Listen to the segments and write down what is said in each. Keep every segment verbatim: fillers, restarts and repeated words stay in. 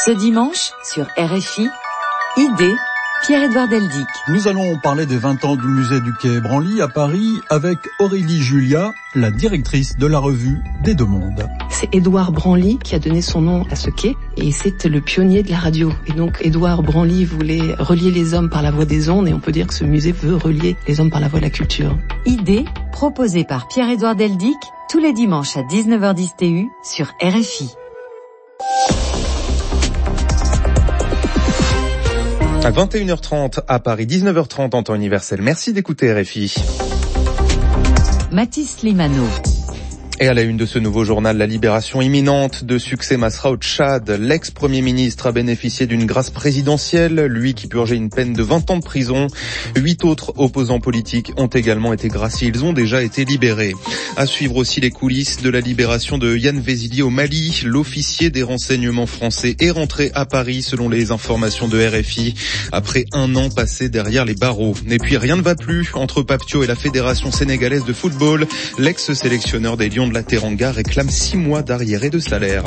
Ce dimanche, sur R F I, Idée, Pierre-Édouard Deldic. Nous allons parler des vingt ans du musée du Quai Branly à Paris avec Aurélie Julia, la directrice de la revue des Deux Mondes. C'est Édouard Branly qui a donné son nom à ce quai et c'est le pionnier de la radio. Et donc Édouard Branly voulait relier les hommes par la voie des ondes et on peut dire que ce musée veut relier les hommes par la voie de la culture. Idée, proposée par Pierre-Édouard Deldic, tous les dimanches à dix-neuf heures dix T U sur R F I. À vingt et une heures trente à Paris, dix-neuf heures trente en temps universel. Merci d'écouter R F I. Mathis Limano. Et à la une de ce nouveau journal, la libération imminente de Succès Masra au Tchad. L'ex-premier ministre a bénéficié d'une grâce présidentielle, lui qui purgeait une peine de vingt ans de prison. Huit autres opposants politiques ont également été graciés. Ils ont déjà été libérés. À suivre aussi les coulisses de la libération de Yann Vézilier au Mali. L'officier des renseignements français est rentré à Paris selon les informations de R F I après un an passé derrière les barreaux. Et puis rien ne va plus entre Pape Thiaw et la Fédération sénégalaise de football. L'ex-sélectionneur des Lions de la Teranga réclame six mois d'arriérés de salaire.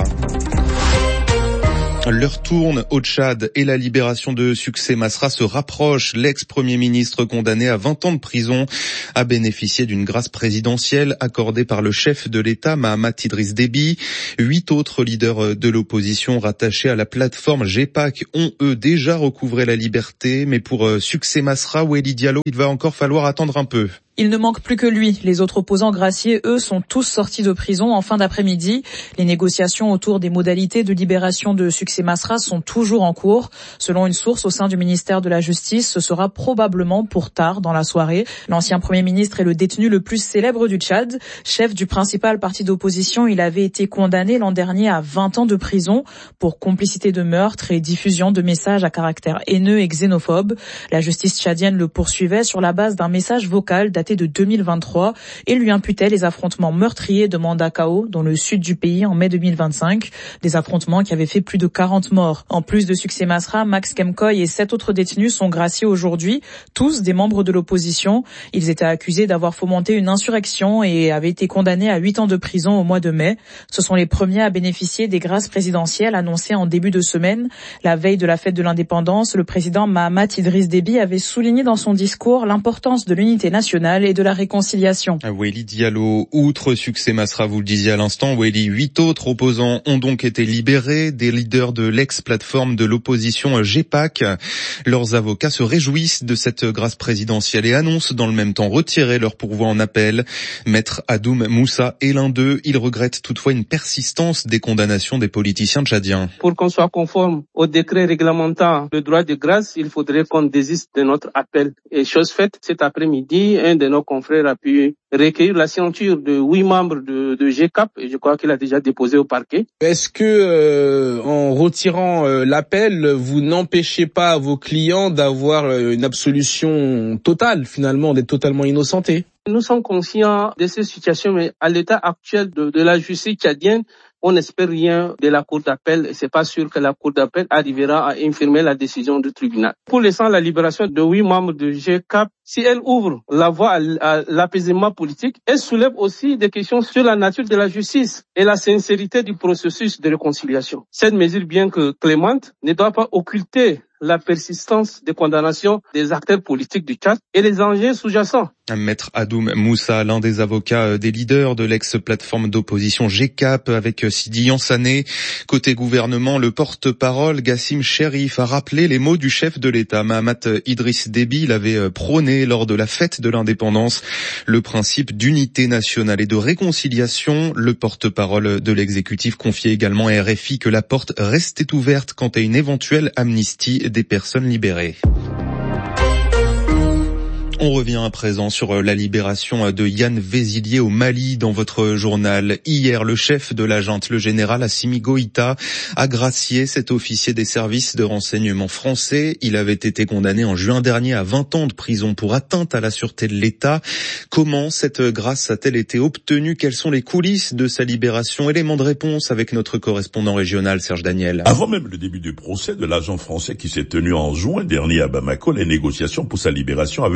L'heure tourne au Tchad et la libération de Succès Masra se rapproche. L'ex-premier ministre condamné à vingt ans de prison a bénéficié d'une grâce présidentielle accordée par le chef de l'État, Mahamat Idriss Déby. Huit autres leaders de l'opposition rattachés à la plateforme G P A C ont eux déjà recouvré la liberté. Mais pour Succès Masra, Waely Diallo, il va encore falloir attendre un peu. Il ne manque plus que lui. Les autres opposants graciés, eux, sont tous sortis de prison en fin d'après-midi. Les négociations autour des modalités de libération de Succès Masra sont toujours en cours. Selon une source au sein du ministère de la Justice, ce sera probablement pour tard dans la soirée. L'ancien Premier ministre est le détenu le plus célèbre du Tchad. Chef du principal parti d'opposition, il avait été condamné l'an dernier à vingt ans de prison pour complicité de meurtre et diffusion de messages à caractère haineux et xénophobe. La justice tchadienne le poursuivait sur la base d'un message vocal daté de deux mille vingt-trois et lui imputait les affrontements meurtriers de Mandakao dans le sud du pays en mai deux mille vingt-cinq, des affrontements qui avaient fait plus de quarante morts. En plus de Succès Masra, Max Kemkoy et sept autres détenus sont graciés aujourd'hui, tous des membres de l'opposition. Ils étaient accusés d'avoir fomenté une insurrection et avaient été condamnés à huit ans de prison au mois de mai. Ce sont les premiers à bénéficier des grâces présidentielles annoncées en début de semaine. La veille de la fête de l'indépendance, le président Mahamat Idriss Déby avait souligné dans son discours l'importance de l'unité nationale et de la réconciliation. Waely Diallo, outre Succès Masra, vous le disiez à l'instant, Waely, huit autres opposants ont donc été libérés, des leaders de l'ex-plateforme de l'opposition G P A C. Leurs avocats se réjouissent de cette grâce présidentielle et annoncent dans le même temps retirer leur pourvoi en appel. Maître Adoum Moussa est l'un d'eux. Il regrette toutefois une persistance des condamnations des politiciens tchadiens. Pour qu'on soit conforme au décret réglementant le droit de grâce, il faudrait qu'on désiste de notre appel. Et chose faite, cet après-midi, un de nos confrères a pu recueillir la signature de huit membres de, de G C A P et je crois qu'il a déjà déposé au parquet. Est-ce que euh, en retirant euh, l'appel, vous n'empêchez pas vos clients d'avoir euh, une absolution totale, finalement, d'être totalement innocentés? Nous sommes conscients de ces situations, mais à l'état actuel de, de la justice tchadienne, on n'espère rien de la cour d'appel et c'est pas sûr que la cour d'appel arrivera à infirmer la décision du tribunal. Pour l'instant, la libération de huit membres de G C A P, si elle ouvre la voie à, à l'apaisement politique, elle soulève aussi des questions sur la nature de la justice et la sincérité du processus de réconciliation. Cette mesure, bien que clémente, ne doit pas occulter la persistance des condamnations des acteurs politiques du Tchad et les enjeux sous-jacents. Maître Adoum Moussa, l'un des avocats des leaders de l'ex-plateforme d'opposition G C A P avec Sidi Yansané. Côté gouvernement, le porte-parole Gassim Cherif a rappelé les mots du chef de l'État, Mahamat Idriss Déby. Il avait prôné lors de la fête de l'indépendance le principe d'unité nationale et de réconciliation. Le porte-parole de l'exécutif confiait également à R F I que la porte restait ouverte quant à une éventuelle amnistie des personnes libérées. On revient à présent sur la libération de Yann Vézilier au Mali dans votre journal. Hier, le chef de la junte, le général Assimi Goïta, a gracié cet officier des services de renseignement français. Il avait été condamné en juin dernier à vingt ans de prison pour atteinte à la sûreté de l'État. Comment cette grâce a-t-elle été obtenue? Quelles sont les coulisses de sa libération? Élément de réponse avec notre correspondant régional Serge Daniel. Avant même le début du procès de l'agent français qui s'est tenu en juin dernier à Bamako, les négociations pour sa libération avaient déjà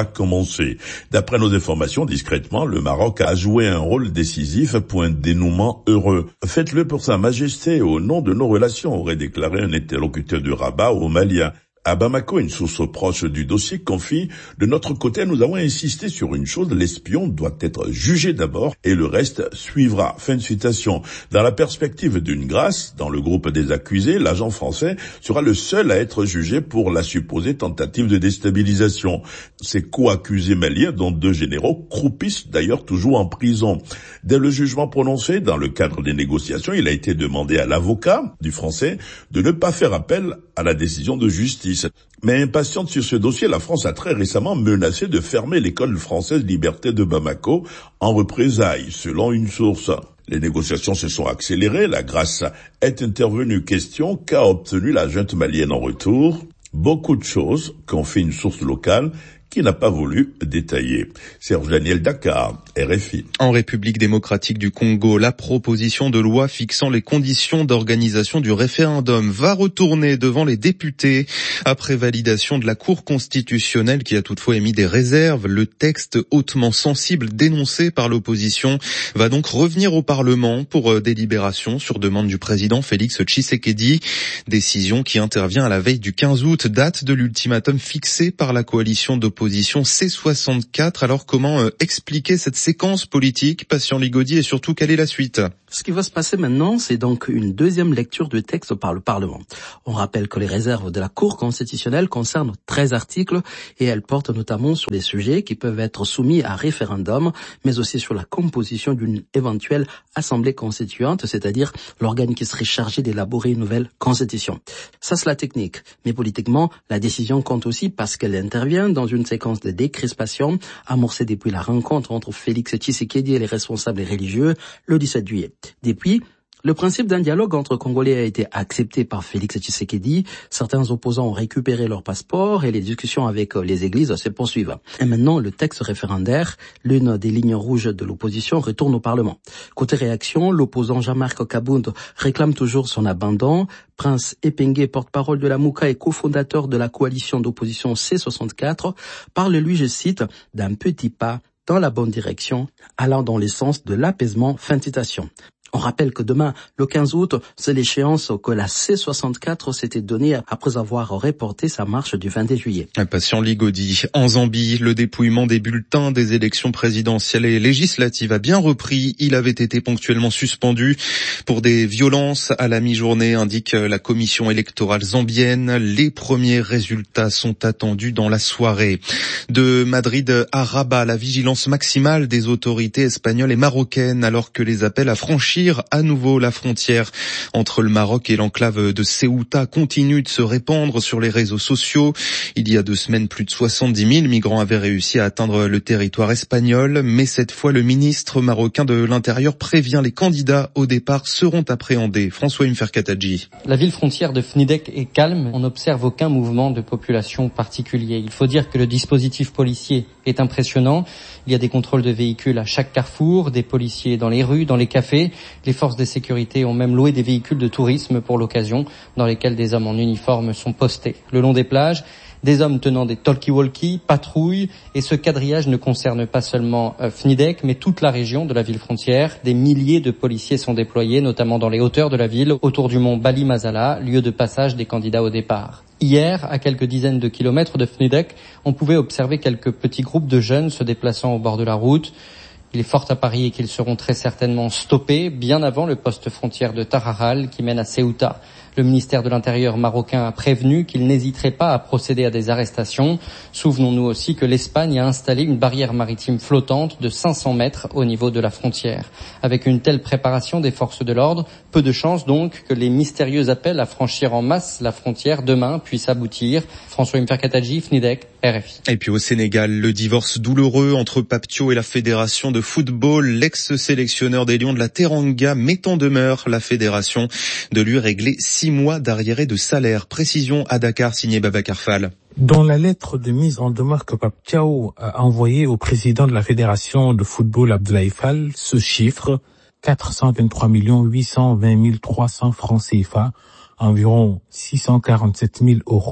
commencé. D'après nos informations, discrètement, le Maroc a joué un rôle décisif pour un dénouement heureux. Faites-le pour Sa Majesté au nom de nos relations, aurait déclaré un interlocuteur de Rabat aux Maliens. À Bamako, une source proche du dossier confie « De notre côté, nous avons insisté sur une chose, l'espion doit être jugé d'abord et le reste suivra. » Fin de citation. Dans la perspective d'une grâce, dans le groupe des accusés, l'agent français sera le seul à être jugé pour la supposée tentative de déstabilisation. Ses co-accusés maliens, dont deux généraux, croupissent d'ailleurs toujours en prison. Dès le jugement prononcé, dans le cadre des négociations, il a été demandé à l'avocat du français de ne pas faire appel à la décision de justice. Mais impatiente sur ce dossier, la France a très récemment menacé de fermer l'école française Liberté de Bamako en représailles, selon une source. Les négociations se sont accélérées, la grâce est intervenue. Question, qu'a obtenu la junte malienne en retour? Beaucoup de choses, confie une source locale, qui n'a pas voulu détailler. Serge Daniel, Dakar, R F I. En République démocratique du Congo, la proposition de loi fixant les conditions d'organisation du référendum va retourner devant les députés. Après validation de la Cour constitutionnelle qui a toutefois émis des réserves, le texte hautement sensible dénoncé par l'opposition va donc revenir au Parlement pour délibération sur demande du président Félix Tshisekedi. Décision qui intervient à la veille du quinze août, date de l'ultimatum fixé par la coalition d'opposition Position C soixante-quatre. Alors comment euh, expliquer cette séquence politique, Patient Ligaudy, et surtout quelle est la suite? Ce qui va se passer maintenant, c'est donc une deuxième lecture du texte par le Parlement. On rappelle que les réserves de la Cour constitutionnelle concernent treize articles et elles portent notamment sur des sujets qui peuvent être soumis à référendum, mais aussi sur la composition d'une éventuelle assemblée constituante, c'est-à-dire l'organe qui serait chargé d'élaborer une nouvelle constitution. Ça, c'est la technique. Mais politiquement, la décision compte aussi parce qu'elle intervient dans une séquence de décrispation amorcée depuis la rencontre entre Félix Tshisekedi et les responsables religieux le dix-sept juillet. Depuis, le principe d'un dialogue entre Congolais a été accepté par Félix Tshisekedi. Certains opposants ont récupéré leur passeport et les discussions avec les églises se poursuivent. Et maintenant, le texte référendaire, l'une des lignes rouges de l'opposition, retourne au Parlement. Côté réaction, l'opposant Jean-Marc Kabound réclame toujours son abandon. Prince Epengue, porte-parole de la Mouka et cofondateur de la coalition d'opposition C soixante-quatre, parle, lui, je cite, d'un petit pas dans la bonne direction, allant dans le sens de l'apaisement. Fin de citation. On rappelle que demain, le quinze août, c'est l'échéance que la C soixante-quatre s'était donnée après avoir reporté sa marche du vingt juillet. Patient Ligaudy. En Zambie, le dépouillement des bulletins des élections présidentielles et législatives a bien repris. Il avait été ponctuellement suspendu pour des violences à la mi-journée, indique la commission électorale zambienne. Les premiers résultats sont attendus dans la soirée. De Madrid à Rabat, la vigilance maximale des autorités espagnoles et marocaines alors que les appels à franchir à nouveau la frontière entre le Maroc et l'enclave de Ceuta continue de se répandre sur les réseaux sociaux. Il y a deux semaines, plus de soixante-dix mille migrants avaient réussi à atteindre le territoire espagnol, mais cette fois, le ministre marocain de l'Intérieur prévient les candidats au départ seront appréhendés. François Imferkatadji. La ville frontière de Fnidek est calme, on n'observe aucun mouvement de population particulier. Il faut dire que le dispositif policier est impressionnant. Il y a des contrôles de véhicules à chaque carrefour, des policiers dans les rues, dans les cafés. Les forces de sécurité ont même loué des véhicules de tourisme pour l'occasion, dans lesquels des hommes en uniforme sont postés. Le long des plages, des hommes tenant des talkie-walkie patrouillent, et ce quadrillage ne concerne pas seulement euh, Fnidek, mais toute la région de la ville frontière. Des milliers de policiers sont déployés, notamment dans les hauteurs de la ville, autour du mont Bali Mazala, lieu de passage des candidats au départ. Hier, à quelques dizaines de kilomètres de Fnidek, on pouvait observer quelques petits groupes de jeunes se déplaçant au bord de la route. Il est fort à parier qu'ils seront très certainement stoppés bien avant le poste frontière de Tarajal qui mène à Ceuta. Le ministère de l'Intérieur marocain a prévenu qu'il n'hésiterait pas à procéder à des arrestations. Souvenons-nous aussi que l'Espagne a installé une barrière maritime flottante de cinq cents mètres au niveau de la frontière. Avec une telle préparation des forces de l'ordre, peu de chance donc que les mystérieux appels à franchir en masse la frontière demain puissent aboutir. François Imferkatadji, Fnidek, R F I. Et puis au Sénégal, le divorce douloureux entre Papio et la fédération de football. L'ex-sélectionneur des Lions de la Teranga met en demeure la fédération de lui régler six mois d'arriérés de salaire. Précision à Dakar, signé Babacar Fall. Dans la lettre de mise en demeure que Pape Thiaw a envoyée au président de la fédération de football Abdoulaye Fall, ce chiffre, quatre cent vingt-trois millions huit cent vingt mille trois cents francs C F A, environ six cent quarante-sept mille euros,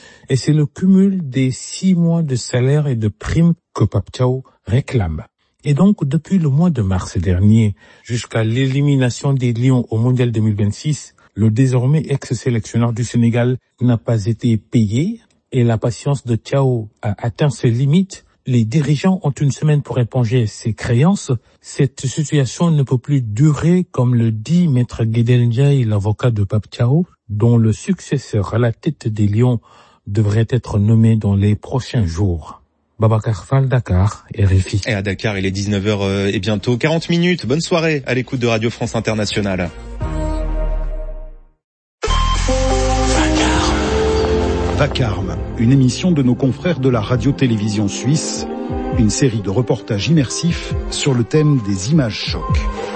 Et c'est le cumul des six mois de salaire et de primes que Pape Thiaw réclame. Et donc, depuis le mois de mars dernier, jusqu'à l'élimination des Lions au Mondial deux mille vingt-six, le désormais ex-sélectionneur du Sénégal n'a pas été payé et la patience de Thiaw a atteint ses limites. Les dirigeants ont une semaine pour éponger ces créances. Cette situation ne peut plus durer, comme le dit Maître Guédel Ndiaye, l'avocat de Pape Thiaw, dont le successeur à la tête des Lions devrait être nommé dans les prochains jours. Babacar Fall, Dakar, R F I. Et à Dakar, il est dix-neuf heures et bientôt quarante minutes. Bonne soirée à l'écoute de Radio France Internationale. Vacarme, une émission de nos confrères de la radio-télévision suisse, une série de reportages immersifs sur le thème des images chocs.